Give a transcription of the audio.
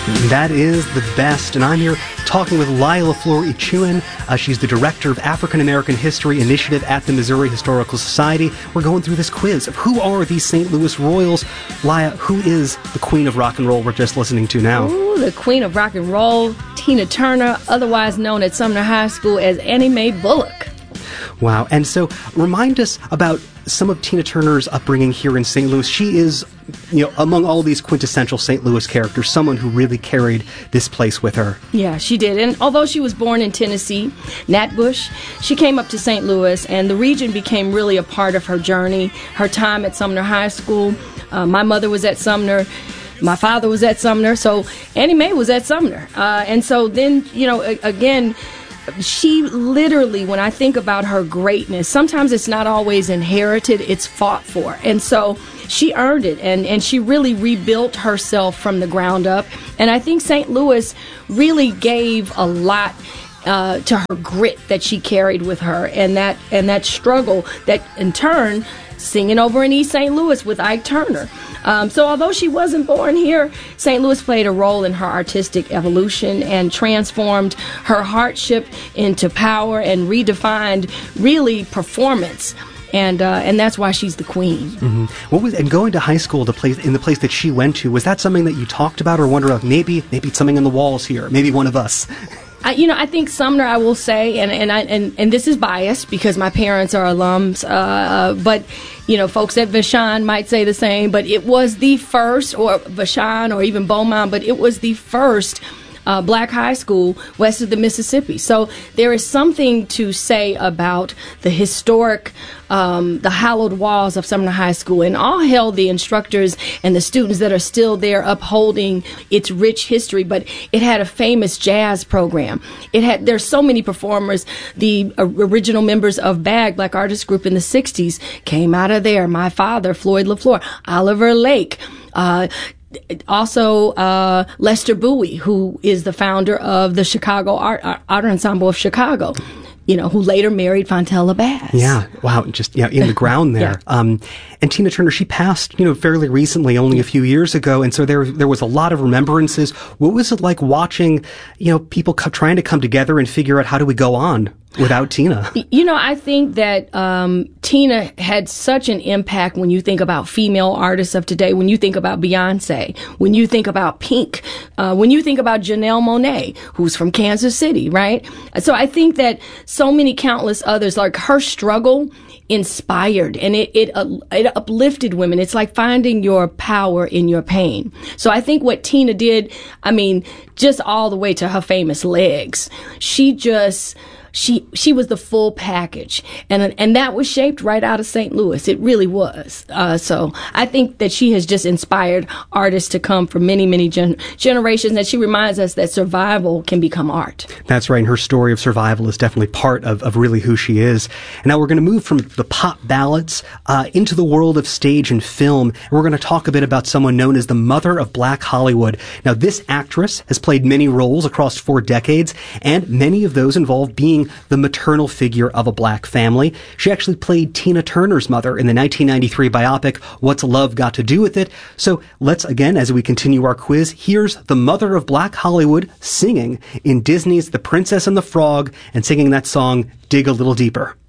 That is the best, and I'm here talking with Lila Flor Ichuen. She's the Director of African American History Initiative at the Missouri Historical Society. We're going through this quiz of who are these St. Louis Royals. Lila, who is the Queen of Rock and Roll we're just listening to now? Ooh, the Queen of Rock and Roll, Tina Turner, otherwise known at Sumner High School as Annie Mae Bullock. Wow, and so remind us about some of Tina Turner's upbringing here in St. Louis. She is, among all these quintessential St. Louis characters, someone who really carried this place with her. Yeah, she did. And although she was born in Tennessee, Natbush, she came up to St. Louis, and the region became really a part of her journey, her time at Sumner High School. My mother was at Sumner. My father was at Sumner. So Annie Mae was at Sumner. And so then, again, she literally, when I think about her greatness, sometimes it's not always inherited, it's fought for. And so she earned it, and she really rebuilt herself from the ground up. And I think St. Louis really gave a lot to her grit that she carried with her, and that struggle that in turn singing over in East St. Louis with Ike Turner. So although she wasn't born here, St. Louis played a role in her artistic evolution and transformed her hardship into power and redefined, really, performance. And that's why she's the queen. Mm-hmm. And going to high school, in the place that she went to, was that something that you talked about, or wonder maybe it's something in the walls here, maybe one of us? I think Sumner, I will say, and this is biased because my parents are alums, but folks at Vashon might say the same, but it was the first, or Vashon or even Beaumont, but it was the first black high school west of the Mississippi. So there is something to say about the historic, the hallowed walls of Sumner High School, and all hail the instructors and the students that are still there upholding its rich history. But it had a famous jazz program. There's so many performers. The original members of BAG, Black Artist Group, in the 60s came out of there. My father, Floyd LaFleur, Oliver Lake, also Lester Bowie, who is the founder of the Chicago Art Ensemble of Chicago, who later married Fontella Bass. Yeah, wow, just in the ground there. Yeah. And Tina Turner, she passed, fairly recently, only a few years ago, and so there was a lot of remembrances. What was it like watching, people trying to come together and figure out how do we go on without Tina? I think that Tina had such an impact when you think about female artists of today, when you think about Beyonce, when you think about Pink, when you think about Janelle Monáe, who's from Kansas City, right? So I think that so many countless others, like her struggle, inspired, and it uplifted women. It's like finding your power in your pain. So I think what Tina did, just all the way to her famous legs, she was the full package, and that was shaped right out of St. Louis. It really was. So I think that she has just inspired artists to come for many, many generations, and she reminds us that survival can become art. That's right, and her story of survival is definitely part of really who she is. And now we're going to move from the pop ballads into the world of stage and film, and we're going to talk a bit about someone known as the mother of Black Hollywood. Now, this actress has played many roles across 4 decades, and many of those involve being the maternal figure of a black family. She actually played Tina Turner's mother in the 1993 biopic, What's Love Got to Do with It? So let's, again, as we continue our quiz, here's the mother of Black Hollywood singing in Disney's The Princess and the Frog, and singing that song, Dig a Little Deeper.